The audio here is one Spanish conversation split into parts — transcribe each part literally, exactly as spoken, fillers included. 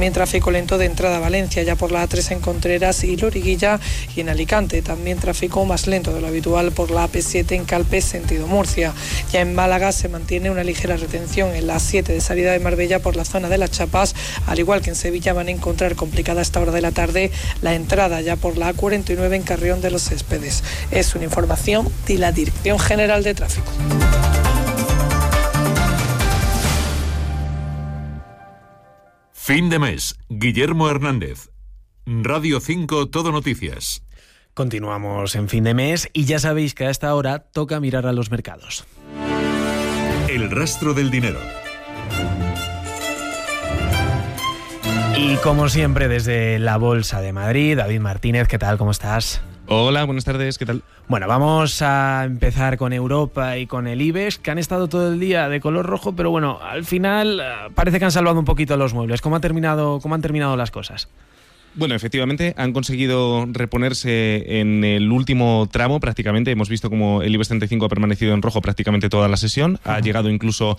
También tráfico lento de entrada a Valencia, ya por la A tres en Contreras y Loriguilla, y en Alicante también tráfico más lento de lo habitual por la A P siete en Calpe, sentido Murcia. Ya en Málaga se mantiene una ligera retención en la A siete de salida de Marbella por la zona de Las Chapas, al igual que en Sevilla van a encontrar complicada a esta hora de la tarde la entrada ya por la A cuarenta y nueve en Carrión de los Céspedes. Es una información de la Dirección General de Tráfico. Fin de mes. Guillermo Hernández. Radio cinco Todo Noticias. Continuamos en fin de mes y ya sabéis que a esta hora toca mirar a los mercados. El rastro del dinero. Y como siempre desde la Bolsa de Madrid, David Martínez, ¿qué tal? ¿Cómo estás? Hola, buenas tardes, ¿qué tal? Bueno, vamos a empezar con Europa y con el IBEX, que han estado todo el día de color rojo, pero bueno, al final parece que han salvado un poquito los muebles. ¿Cómo ha terminado, cómo han terminado las cosas? Bueno, efectivamente, han conseguido reponerse en el último tramo prácticamente. Hemos visto como el IBEX treinta y cinco ha permanecido en rojo prácticamente toda la sesión. Ha uh-huh. llegado incluso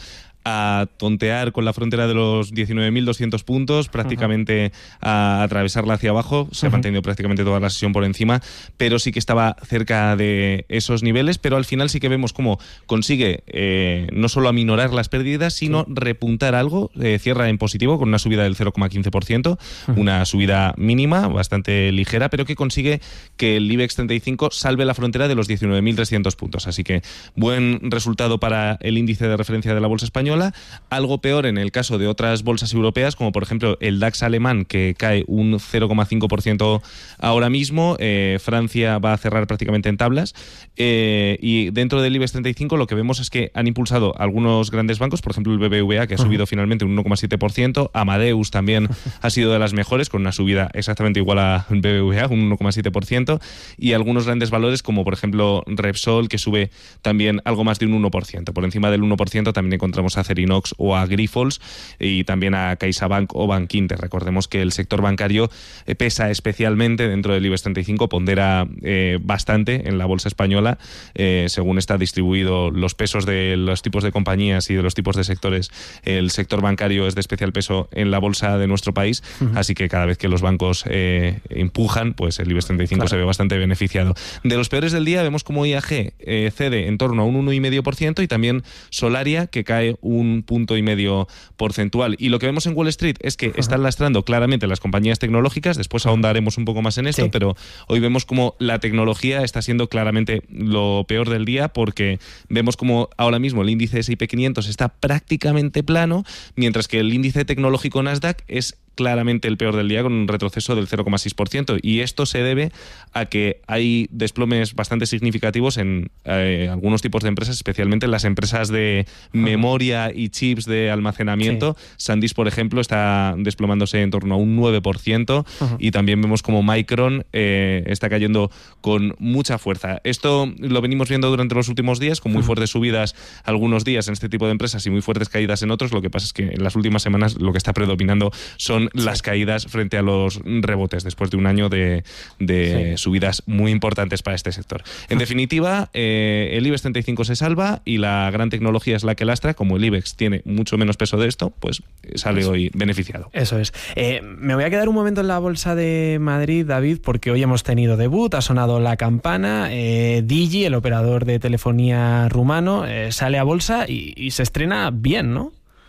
a tontear con la frontera de los diecinueve mil doscientos puntos, prácticamente uh-huh. a atravesarla hacia abajo. Se uh-huh. ha mantenido prácticamente toda la sesión por encima, pero sí que estaba cerca de esos niveles. Pero al final sí que vemos cómo consigue eh, no solo aminorar las pérdidas, sino sí. repuntar algo. Eh, cierra en positivo con una subida del cero coma quince por ciento, uh-huh. una subida mínima, bastante ligera, pero que consigue que el IBEX treinta y cinco salve la frontera de los diecinueve mil trescientos puntos. Así que buen resultado para el índice de referencia de la bolsa española. Algo peor en el caso de otras bolsas europeas, como por ejemplo el DAX alemán, que cae un cero coma cinco por ciento ahora mismo. Eh, Francia va a cerrar prácticamente en tablas. Eh, y dentro del IBEX treinta y cinco lo que vemos es que han impulsado algunos grandes bancos, por ejemplo el B B V A, que ha subido uh-huh. finalmente un uno coma siete por ciento. Amadeus también ha sido de las mejores, con una subida exactamente igual a B B V A, un uno coma siete por ciento, y algunos grandes valores como por ejemplo Repsol, que sube también algo más de un uno por ciento. Por encima del uno por ciento también encontramos a Acerinox o a Grifols, y también a CaixaBank o Bankinter. Recordemos que el sector bancario eh, pesa especialmente dentro del IBEX treinta y cinco, pondera eh, bastante en la bolsa española, eh, según está distribuido los pesos de los tipos de compañías y de los tipos de sectores. El sector bancario es de especial peso en la bolsa de nuestro país, uh-huh. así que cada vez que los bancos eh, empujan, pues el IBEX treinta y cinco claro. se ve bastante beneficiado. De los peores del día vemos como I A G eh, cede en torno a un uno coma cinco por ciento, y también Solaria, que cae un punto y medio porcentual. Y lo que vemos en Wall Street es que uh-huh. están lastrando claramente las compañías tecnológicas. Después ahondaremos un poco más en esto, sí. pero hoy vemos como la tecnología está siendo claramente lo peor del día, porque vemos como ahora mismo el índice S and P quinientos está prácticamente plano, mientras que el índice tecnológico Nasdaq es claramente el peor del día, con un retroceso del cero coma seis por ciento, y esto se debe a que hay desplomes bastante significativos en eh, algunos tipos de empresas, especialmente en las empresas de uh-huh. memoria y chips de almacenamiento. Sí. SanDisk, por ejemplo, está desplomándose en torno a un nueve por ciento, uh-huh. y también vemos como Micron eh, está cayendo con mucha fuerza. Esto lo venimos viendo durante los últimos días, con muy uh-huh. fuertes subidas algunos días en este tipo de empresas y muy fuertes caídas en otros. Lo que pasa es que en las últimas semanas lo que está predominando son las sí. caídas frente a los rebotes, después de un año de, de sí. subidas muy importantes para este sector. En definitiva, eh, el IBEX treinta y cinco se salva, y la gran tecnología es la que lastra. Como el IBEX tiene mucho menos peso de esto, pues sale Eso. hoy beneficiado. Eso es. Eh, me voy a quedar un momento en la Bolsa de Madrid, David, porque hoy hemos tenido debut, ha sonado la campana. eh, Digi, el operador de telefonía rumano, eh, sale a bolsa y, y se estrena bien, ¿no?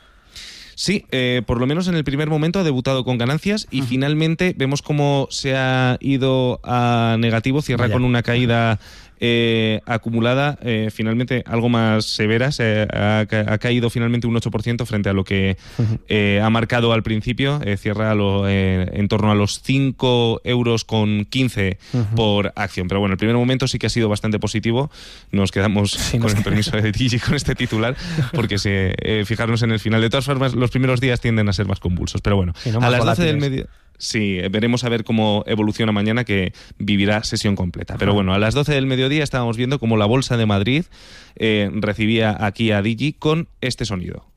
Sí, eh, por lo menos en el primer momento ha debutado con ganancias, y uh-huh. finalmente vemos cómo se ha ido a negativo, cierra Vaya. con una caída eh, acumulada, eh, finalmente algo más severa. Se ha, ha caído finalmente un ocho por ciento frente a lo que uh-huh. eh, ha marcado al principio. Eh, cierra lo, eh, en torno a los cinco euros con quince uh-huh. por acción. Pero bueno, el primer momento sí que ha sido bastante positivo. Nos quedamos sí, con el permiso de Digi con este titular, porque se, eh, fijarnos en el final. De todas formas, los primeros días tienden a ser más convulsos. Pero bueno, no a las doce del mediodía... Sí, veremos a ver cómo evoluciona mañana, que vivirá sesión completa. Pero bueno, a las doce del mediodía estábamos viendo cómo la Bolsa de Madrid eh, recibía aquí a Digi con este sonido.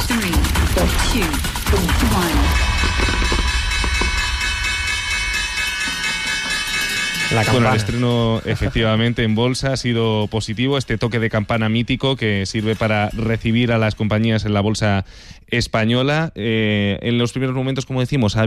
La campana. Bueno, el estreno efectivamente en bolsa ha sido positivo, este toque de campana mítico que sirve para recibir a las compañías en la bolsa española. Eh, en los primeros momentos, como decimos, ha